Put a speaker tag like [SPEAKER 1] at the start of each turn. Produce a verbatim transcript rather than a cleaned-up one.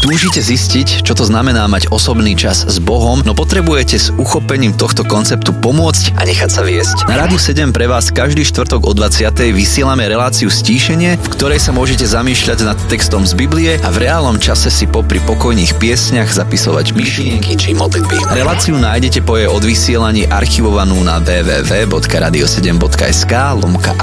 [SPEAKER 1] túžite zistiť, čo to znamená mať osobný čas s Bohom, no potrebujete s uchopením tohto konceptu pomôcť a nechať sa viesť. Na Rádiu sedem pre vás každý štvrtok o dvadsiatej vysielame reláciu Stíšenie, v ktorej sa môžete zamýšľať nad textom z Biblie a v reálnom čase si popri pokojných piesňach zapisovať myšlienky či modlitby. Reláciu nájdete po jej odvysielaní archivovanú na w w w bodka radio sedem bodka es ka lomka